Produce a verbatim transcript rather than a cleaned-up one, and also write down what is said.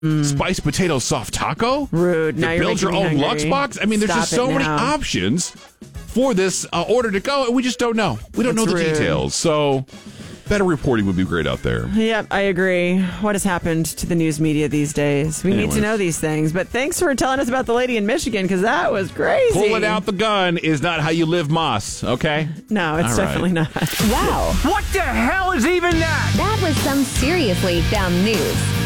Mm. Spiced potato soft taco? Rude. To now you're build your own hungry. Lux box? I mean, there's Stop just so it many now. options for this uh, order to go, and we just don't know. We don't That's know the rude. details. So better reporting would be great out there. Yep, I agree. What has happened to the news media these days? We Anyways. need to know these things. But thanks for telling us about the lady in Michigan, because that was crazy. Pulling out the gun is not how you live Moss, okay? No, it's All right. definitely not. Wow. What the hell is even that? That was some seriously dumb news.